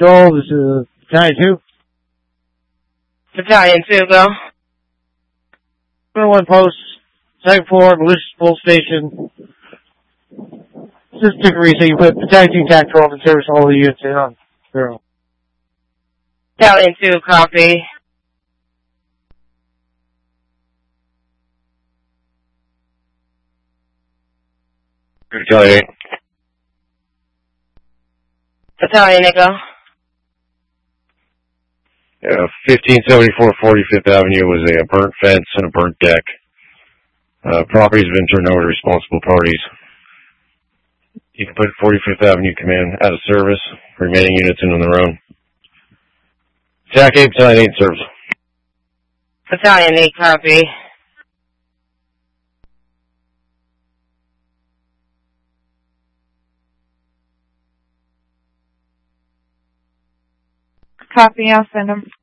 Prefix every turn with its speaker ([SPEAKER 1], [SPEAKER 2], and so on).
[SPEAKER 1] Patrol, this is Battalion 2.
[SPEAKER 2] Battalion 2, go.
[SPEAKER 1] Number 1 post, second floor, Malicious Bull Station. This is Dickory, so you put Battalion 2 Tactical and service all the units in on 0.
[SPEAKER 2] Battalion 2, copy.
[SPEAKER 3] Battalion 8.
[SPEAKER 2] Battalion 8, go.
[SPEAKER 3] 1574 45th Avenue was a burnt fence and a burnt deck. Property's been turned over to responsible parties. You can put 45th Avenue Command out of service, remaining units in on their own. TAC 8, Battalion 8 service.
[SPEAKER 2] Battalion 8, copy.
[SPEAKER 4] Copy, I'll send them.